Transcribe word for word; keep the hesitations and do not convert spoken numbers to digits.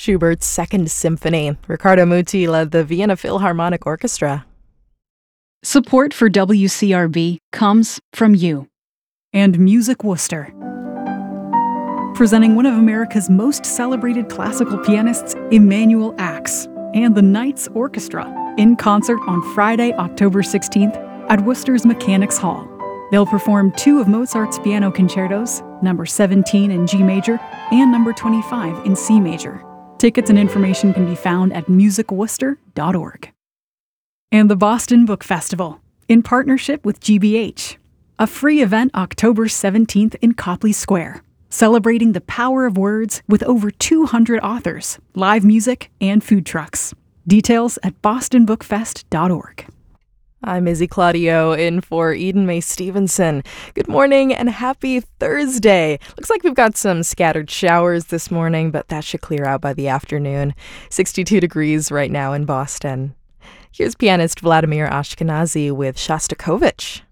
Schubert's Second Symphony. Riccardo Muti led the Vienna Philharmonic Orchestra. Support for W C R B comes from you and Music Worcester, presenting one of America's most celebrated classical pianists, Emanuel Ax, and the Knights Orchestra in concert on Friday, October sixteenth at Worcester's Mechanics Hall. They'll perform two of Mozart's piano concertos, number seventeen in G major and number twenty-five in C major. Tickets and information can be found at music worcester dot org. And the Boston Book Festival, in partnership with G B H. A free event October seventeenth in Copley Square, celebrating the power of words with over two hundred authors, live music, and food trucks. Details at boston book fest dot org. I'm Izzy Claudio in for Eden May Stevenson. Good morning and happy Thursday. Looks like we've got some scattered showers this morning, but that should clear out by the afternoon. sixty-two degrees right now in Boston. Here's pianist Vladimir Ashkenazy with Shostakovich.